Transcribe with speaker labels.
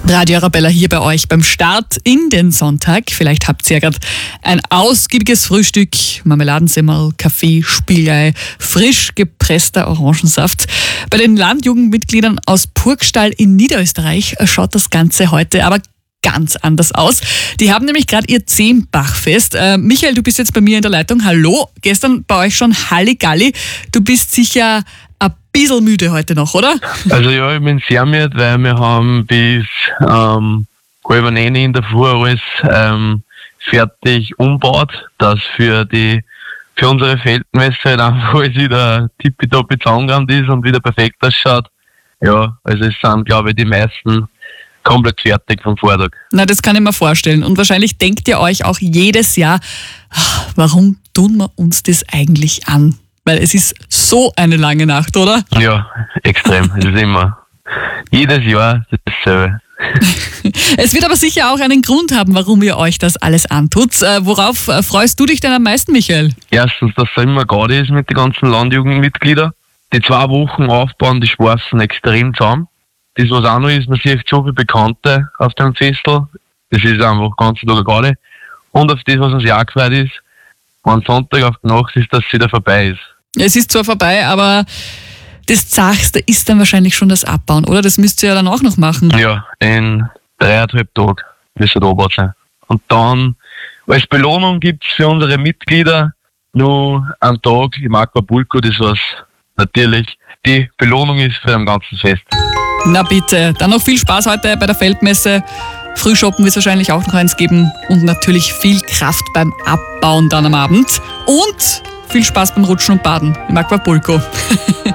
Speaker 1: Radio Arabella hier bei euch beim Start in den Sonntag. Vielleicht habt ihr ja gerade ein ausgiebiges Frühstück, Marmeladensemmel, Kaffee, Spiegelei, frisch gepresster Orangensaft. Bei den Landjugendmitgliedern aus Purgstall in Niederösterreich schaut das Ganze heute aber ganz anders aus. Die haben nämlich gerade ihr Zehmbachfest. Michael, du bist jetzt bei mir in der Leitung. Hallo, gestern bei euch schon Halligalli. Du bist sicher ein bisschen müde heute noch, oder?
Speaker 2: Also ja, ich bin sehr müde, weil wir haben bis 8:30 in der Früh alles fertig umgebaut, dass für unsere Feldmesse halt einfach alles wieder tippitoppi zusammengerannt ist und wieder perfekt ausschaut. Ja, also es sind, glaube ich, die meisten komplett fertig vom Vortag.
Speaker 1: Na, das kann ich mir vorstellen. Und wahrscheinlich denkt ihr euch auch jedes Jahr, warum tun wir uns das eigentlich an? Weil es ist so eine lange Nacht, oder?
Speaker 2: Ja, extrem. Es ist immer jedes Jahr dasselbe.
Speaker 1: Es wird aber sicher auch einen Grund haben, warum ihr euch das alles antut. Worauf freust du dich denn am meisten, Michael?
Speaker 2: Erstens, dass es immer Gaudi ist mit den ganzen Landjugendmitgliedern. Die 2 Wochen aufbauen, die schwarzen extrem zusammen. Das, was auch noch ist, man sieht so viele Bekannte auf dem Festel. Das ist einfach ganz Tag Gaudi. Und auf das, was uns ja auch gefreut ist, wenn Sonntag auf die Nacht ist, dass es wieder vorbei ist.
Speaker 1: Es ist zwar vorbei, aber das Zachste ist dann wahrscheinlich schon das Abbauen, oder? Das müsst ihr ja dann auch noch machen.
Speaker 2: Ja, in 3,5 Tagen müsste es abgebaut sein. Und dann, als Belohnung gibt es für unsere Mitglieder nur einen Tag im Acapulco, das was natürlich die Belohnung ist für das ganze Fest.
Speaker 1: Na bitte, dann noch viel Spaß heute bei der Feldmesse. Frühshoppen wird es wahrscheinlich auch noch eins geben und natürlich viel Kraft beim Abbauen dann am Abend. Und viel Spaß beim Rutschen und Baden im Acapulco.